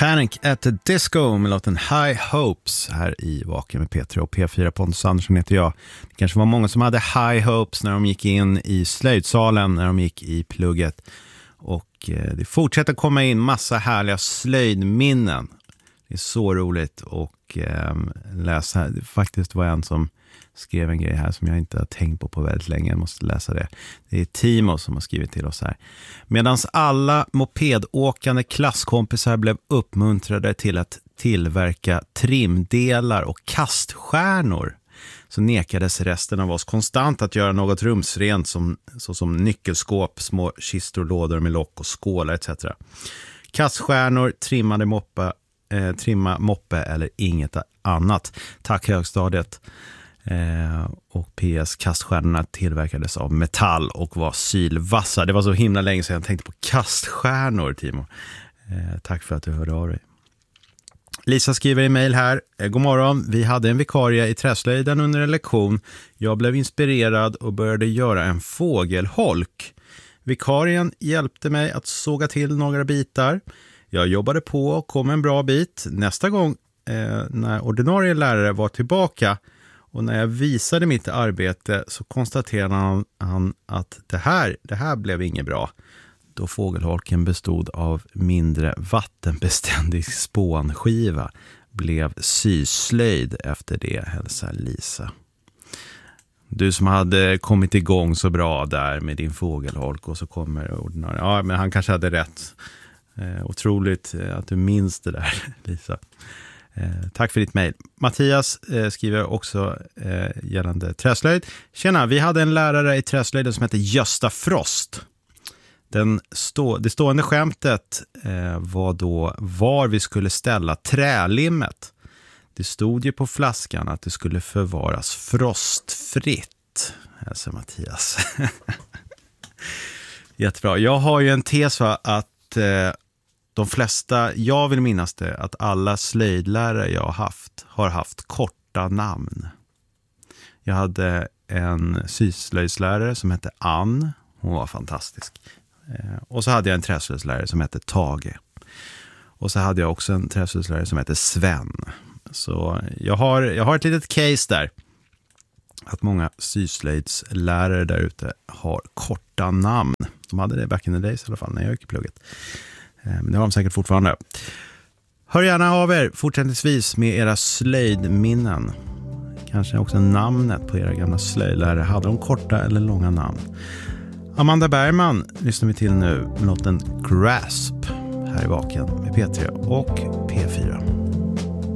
Panic at the Disco med låten High Hopes här i Vaken med P3 och P4. Pontus Andersson heter jag. Det kanske var många som hade High Hopes när de gick in i slöjdsalen, när de gick i plugget. Och det fortsätter komma in massa härliga slöjdminnen. Det är så roligt att läsa. Det faktiskt var en som skrev en grej här som jag inte har tänkt på väldigt länge. Jag måste läsa det. Det är Timo som har skrivit till oss här. Medans alla mopedåkande klasskompisar blev uppmuntrade till att tillverka trimdelar och kaststjärnor, så nekades resten av oss konstant att göra något rumsrent såsom nyckelskåp, små kistor, lådor med lock och skålar etc. Kaststjärnor, trimma moppe eller inget annat. Tack högstadiet. Och PS, kaststjärnorna tillverkades av metall och var sylvassa. Det var så himla länge sedan jag tänkte på kaststjärnor, Timo. Tack för att du hörde av dig. Lisa skriver i mejl här. God morgon, vi hade en vikarie i träslöjden under en lektion. Jag blev inspirerad och började göra en fågelholk. Vikarien hjälpte mig att såga till några bitar. Jag jobbade på och kom en bra bit. Nästa gång när ordinarie lärare var tillbaka och när jag visade mitt arbete så konstaterade han att det här blev inget bra. Då fågelholken bestod av mindre vattenbeständig spånskiva blev syslöjd efter det, hälsar Lisa. Du som hade kommit igång så bra där med din fågelholk och så kommer ordinarie. Ja, men han kanske hade rätt. Otroligt att du minns det där, Lisa. Tack för ditt mejl. Mattias skriver också gällande träslöjd. Tjena, vi hade en lärare i träslöjden som hette Gösta Frost. Det stående skämtet var då var vi skulle ställa trälimmet. Det stod ju på flaskan att det skulle förvaras frostfritt. Hälsar Mattias. Jättebra. Jag har ju en tes för att de flesta, jag vill minnas det, att alla slöjdlärare jag har haft korta namn. Jag hade en syslöjdslärare som hette Ann. Hon var fantastisk. Och så hade jag en träslöjdslärare som hette Tage. Och så hade jag också en träslöjdslärare som hette Sven. Så jag har ett litet case där. Att många syslöjdslärare där ute har korta namn. De hade det back in the days i alla fall när jag gick i plugget. Men det har de säkert fortfarande. Hör gärna av er fortsättningsvis med era slöjdminnen. Kanske också namnet på era gamla slöjdlärare. Hade de korta eller långa namn? Amanda Bergman lyssnar vi till nu med låten Grasp här i Vaken med P3 och P4.